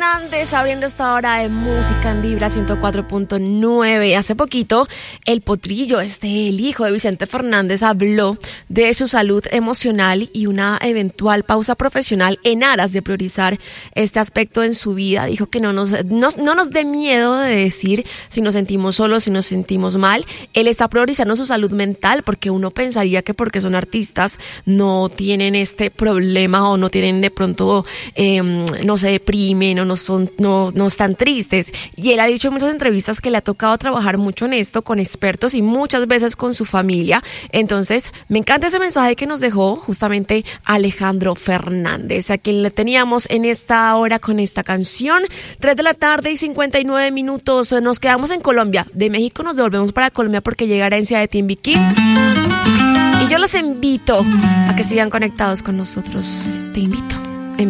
Fernández abriendo esta hora de música en Vibra 104.9. Hace poquito el Potrillo, el hijo de Vicente Fernández, habló de su salud emocional y una eventual pausa profesional en aras de priorizar este aspecto en su vida. Dijo que no nos dé miedo de decir si nos sentimos solos, si nos sentimos mal. Él está priorizando su salud mental porque uno pensaría que porque son artistas no tienen este problema o no tienen de pronto, no se deprimen o no están tristes. Y él ha dicho en muchas entrevistas que le ha tocado trabajar mucho en esto con expertos y muchas veces con su familia. Entonces, me encanta ese mensaje que nos dejó justamente Alejandro Fernández, a quien le teníamos en esta hora con esta canción. 3:59 p.m. Nos quedamos en Colombia. De México nos devolvemos para Colombia porque llega Herencia de Timbiquí. Y yo los invito a que sigan conectados con nosotros. Te invito.